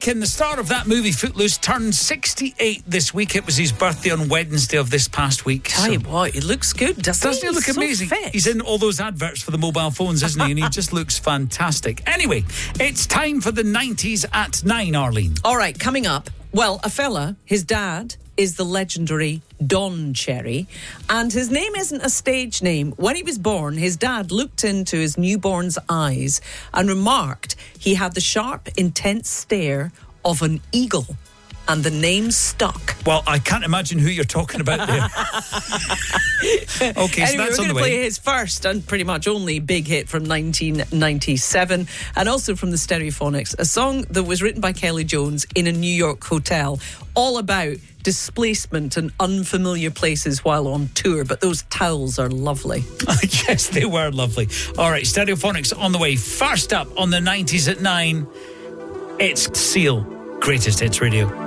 Arkin, the star of that movie Footloose, turned 68 this week. It was his birthday on Wednesday of this past week. Tell you what, he looks good, doesn't he look so amazing? Fit. He's in all those adverts for the mobile phones, isn't he? And he just looks fantastic. Anyway, it's time for the 90s at 9, Arlene. All right, coming up, well, a fella, his dad is the legendary Don Cherry, and his name isn't a stage name. When he was born, his dad looked into his newborn's eyes and remarked he had the sharp, intense stare of an eagle, and the name stuck. Well, I can't imagine who you're talking about there. Okay, anyway, so that's we're on the going to way. play his first and pretty much only big hit from 1997, and also from the Stereophonics, a song that was written by Kelly Jones in a New York hotel, all about displacement and unfamiliar places while on tour. But those towels are lovely. Yes, they were lovely. All right, Stereophonics on the way. First up on the 90s at 9, it's Seal, Greatest Hits Radio.